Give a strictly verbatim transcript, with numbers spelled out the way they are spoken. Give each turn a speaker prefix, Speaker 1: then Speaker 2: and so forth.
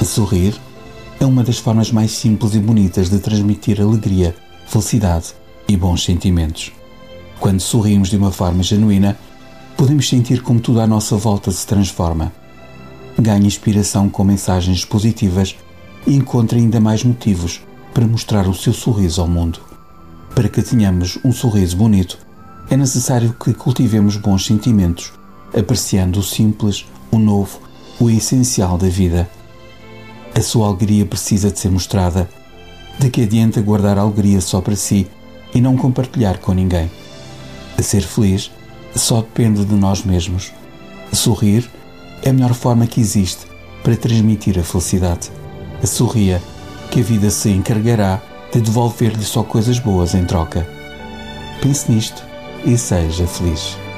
Speaker 1: Sorrir é uma das formas mais simples e bonitas de transmitir alegria, felicidade e bons sentimentos. Quando sorrimos de uma forma genuína, podemos sentir como tudo à nossa volta se transforma. Ganhe inspiração com mensagens positivas e encontre ainda mais motivos para mostrar o seu sorriso ao mundo. Para que tenhamos um sorriso bonito, é necessário que cultivemos bons sentimentos, apreciando o simples, o novo, o essencial da vida. A sua alegria precisa de ser mostrada. De que adianta guardar a alegria só para si e não compartilhar com ninguém? A ser feliz só depende de nós mesmos. Sorrir é a melhor forma que existe para transmitir a felicidade. Sorria, que a vida se encarregará de devolver-lhe só coisas boas em troca. Pense nisto e seja feliz.